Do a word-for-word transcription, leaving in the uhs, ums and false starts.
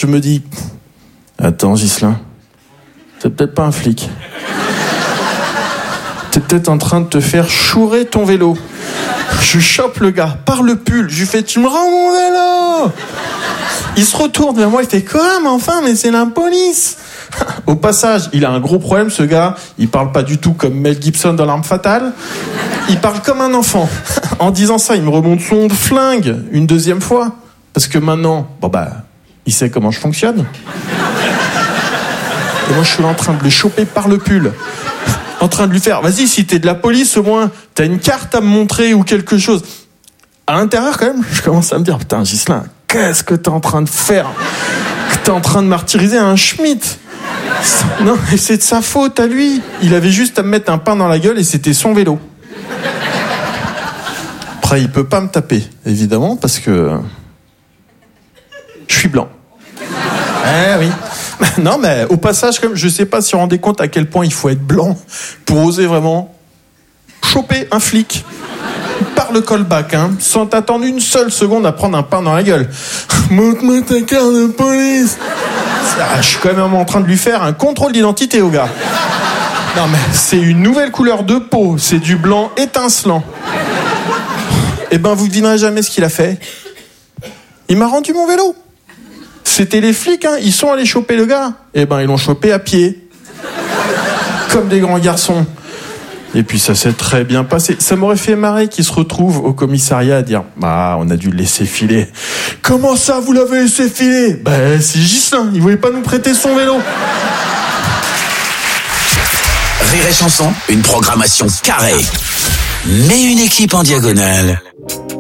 Je me dis, attends Ghislain, t'es peut-être pas un flic. T'es peut-être en train de te faire chourer ton vélo. Je chope le gars par le pull, je lui fais, tu me rends mon vélo? Il se retourne vers moi, il fait, quoi, mais enfin, mais c'est la police. Au passage, il a un gros problème, ce gars. Il parle pas du tout comme Mel Gibson dans L'Arme Fatale. Il parle comme un enfant. En disant ça, il me remonte son flingue une deuxième fois. Parce que maintenant, bon bah, il sait comment je fonctionne. Et moi, je suis là en train de le choper par le pull. En train de lui faire, vas-y, si t'es de la police, au moins, t'as une carte à me montrer ou quelque chose. À l'intérieur, quand même, je commence à me dire, putain, Ghislain, qu'est-ce que t'es en train de faire? Que t'es en train de martyriser un Schmitt? Non, et c'est de sa faute à lui. Il avait juste à me mettre un pain dans la gueule et c'était son vélo. Après, il peut pas me taper, évidemment, parce que je suis blanc. Eh oui. Non, mais au passage, comme je sais pas si vous vous rendez compte à quel point il faut être blanc pour oser vraiment choper un flic par le callback, hein, sans t'attendre une seule seconde à prendre un pain dans la gueule. Montre-moi ta carte de police. Ah, je suis quand même en train de lui faire un contrôle d'identité au gars. Non mais c'est une nouvelle couleur de peau, c'est du blanc étincelant. Eh ben vous ne devinerez jamais ce qu'il a fait. Il m'a rendu mon vélo. C'était les flics, hein, ils sont allés choper le gars. Eh ben ils l'ont chopé à pied. Comme des grands garçons. Et puis ça s'est très bien passé. Ça m'aurait fait marrer qu'il se retrouve au commissariat à dire « Ah, on a dû le laisser filer. » « Comment ça, vous l'avez laissé filer ?»« Ben, c'est Ghislain, il voulait pas nous prêter son vélo. » Rire et Chanson, une programmation carrée, mais une équipe en diagonale.